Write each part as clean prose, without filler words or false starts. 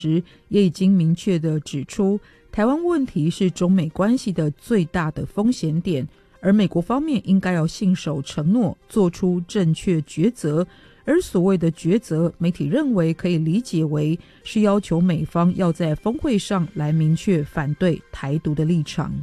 时也已经明确地指出，台湾问题是中美关系的最大的风险点，而美国方面应该要信守承诺，做出正确抉择。而所谓的抉择，媒体认为可以理解为是要求美方要在峰会上来明确反对台独的立场。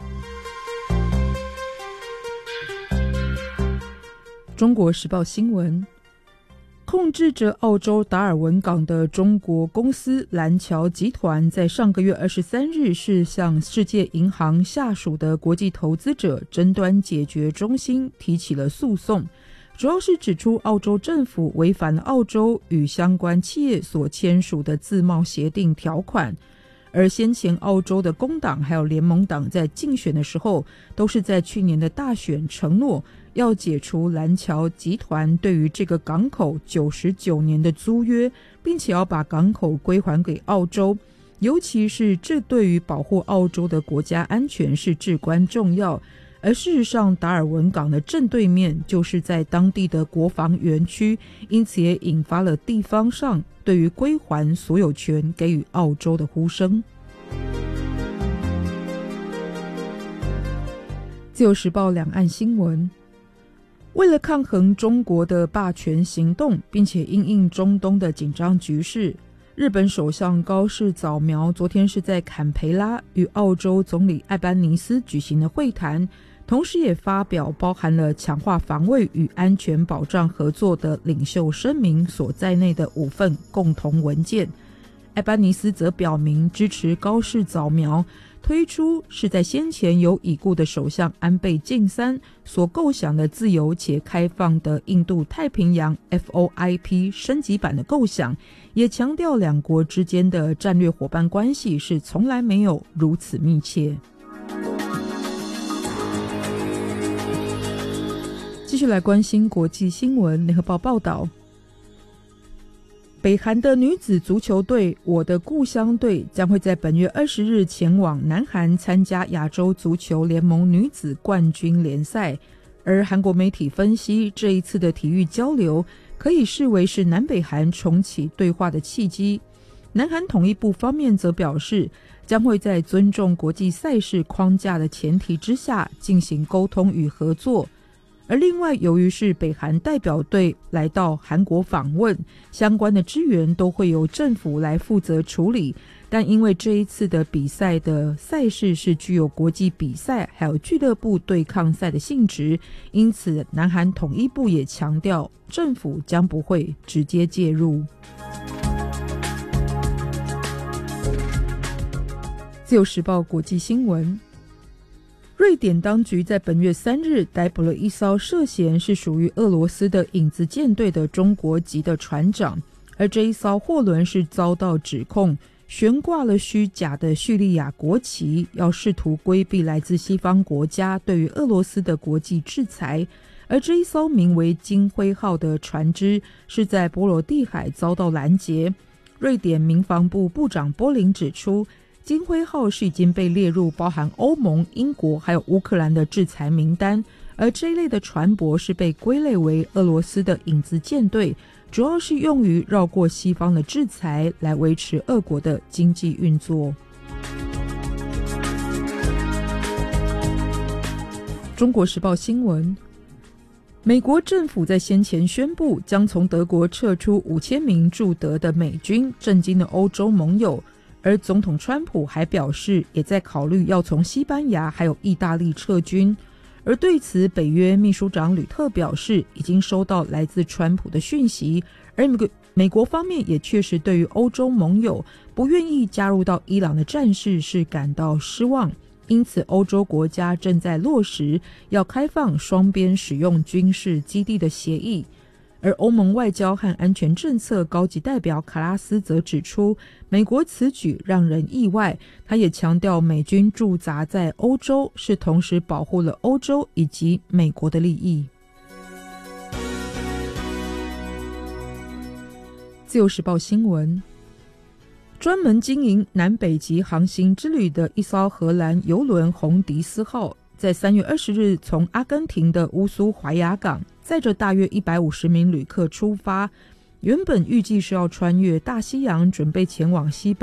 中国时报新闻，控制着澳洲达尔文港的中国公司蓝桥集团在上个月23日是向世界银行下属的国际投资者争端解决中心提起了诉讼，主要是指出澳洲政府违反了澳洲与相关企业所签署的自贸协定条款。而先前澳洲的工党还有联盟党在竞选的时候，都是在去年的大选承诺要解除蓝桥集团对于这个港口99年的租约，并且要把港口归还给澳洲，尤其是这对于保护澳洲的国家安全是至关重要。而事实上，达尔文港的正对面就是在当地的国防园区，因此也引发了地方上对于归还所有权给予澳洲的呼声。自由时报两岸新闻，为了抗衡中国的霸权行动，并且因应中东的紧张局势，日本首相高市早苗昨天是在坎培拉与澳洲总理艾班尼斯举行了会谈，同时也发表包含了强化防卫与安全保障合作的领袖声明所在内的5份共同文件。艾班尼斯则表明支持高市早苗推出是在先前由已故的首相安倍晋三所构想的自由且开放的印度太平洋 FOIP 升级版的构想，也强调两国之间的战略伙伴关系是从来没有如此密切。继续来关心国际新闻，联合报报道，北韩的女子足球队我的故乡队将会在本月20日前往南韩参加亚洲足球联盟女子冠军联赛，而韩国媒体分析，这一次的体育交流可以视为是南北韩重启对话的契机。南韩统一部方面则表示，将会在尊重国际赛事框架的前提之下进行沟通与合作。而另外，由于是北韩代表队来到韩国访问，相关的支援都会由政府来负责处理，但因为这一次的比赛的赛事是具有国际比赛还有俱乐部对抗赛的性质，因此南韩统一部也强调政府将不会直接介入。自由时报国际新闻，瑞典当局在本月3日逮捕了一艘涉嫌是属于俄罗斯的影子舰队的中国籍的船长，而这一艘货轮是遭到指控悬挂了虚假的叙利亚国旗，要试图规避来自西方国家对于俄罗斯的国际制裁。而这一艘名为金辉号的船只是在波罗的海遭到拦截。瑞典民防部部长波林指出，金辉号是已经被列入包含欧盟、英国还有乌克兰的制裁名单，而这一类的船舶是被归类为俄罗斯的影子舰队，主要是用于绕过西方的制裁来维持俄国的经济运作。中国时报新闻，美国政府在先前宣布将从德国撤出5000名驻德的美军，震惊了欧洲盟友。而总统川普还表示，也在考虑要从西班牙还有意大利撤军。而对此，北约秘书长吕特表示，已经收到来自川普的讯息，而美国方面也确实对于欧洲盟友不愿意加入到伊朗的战事是感到失望，因此欧洲国家正在落实要开放双边使用军事基地的协议。而欧盟外交和安全政策高级代表卡拉斯则指出，美国此举让人意外，他也强调美军驻扎在欧洲是同时保护了欧洲以及美国的利益。自由时报新闻，专门经营南北极航行之旅的一艘荷兰邮轮红迪斯号在3月20日从阿根廷的乌苏怀亚港载着大约150名旅客出发， 原本预计是要穿越大西洋，准备前往西